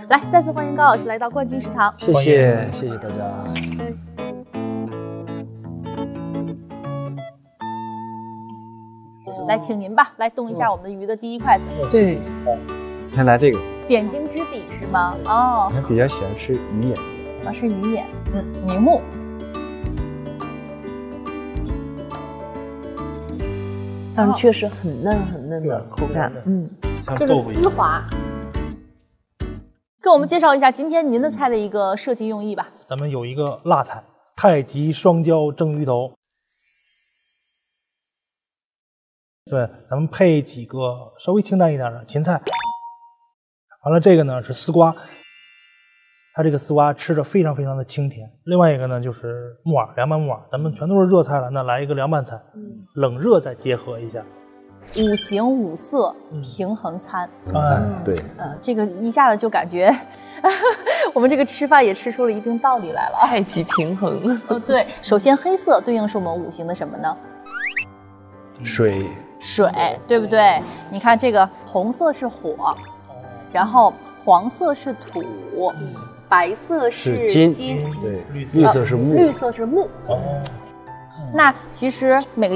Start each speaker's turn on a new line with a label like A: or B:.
A: 来，再次欢迎高老师来到冠军食堂。
B: 谢谢大家。
A: 来，请您吧，来动一下我们的鱼的第一筷子。
C: 对，
B: 先来这个。
A: 点睛之笔是吗？哦，
B: 我比较喜欢吃鱼眼。
A: 啊，是鱼眼，明目。
C: 但是确实很嫩很嫩的口感，
D: 像豆腐一样
C: 丝滑。
A: 给我们介绍一下今天您的菜的一个设计用意吧。
D: 咱们有一个辣菜，太极双椒蒸鱼头。对，咱们配几个稍微清淡一点的芹菜。完了，这个呢是丝瓜，它这个丝瓜吃着非常非常的清甜。另外一个呢就是木耳，凉拌木耳，咱们全都是热菜了，那来一个凉拌菜，冷热再结合一下。
A: 五行五色平衡餐，
B: 对，
A: 这个一下子就感觉我们这个吃饭也吃出了一定道理来了。
C: 太极平衡。
A: 对，首先黑色对应是我们五行的什么呢？
B: 水，
A: 对不对？你看这个红色是火，然后黄色是土，白色是金，
B: 对，绿色是木，
A: 绿色是木。那其实每个